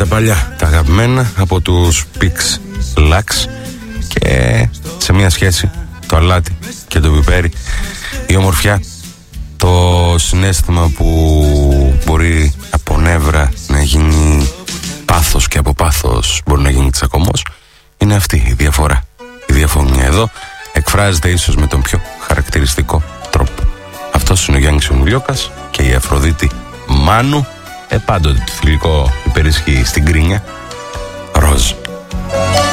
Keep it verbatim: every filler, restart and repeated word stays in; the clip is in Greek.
τα παλιά, τα αγαπημένα από τους Pix Lux. Και σε μια σχέση το αλάτι και το πιπέρι, η ομορφιά, το συναίσθημα που μπορεί από νεύρα να γίνει πάθος και από πάθος μπορεί να γίνει τσακωμός, είναι αυτή η διαφορά. Η διαφωνία εδώ εκφράζεται ίσως με τον πιο χαρακτηριστικό τρόπο. Αυτός είναι ο Γιάννης Ονουλιώκας και η Αφροδίτη Μάνου. Ε, πάντοτε το φιλικό υπερισχύει στην κρίνια.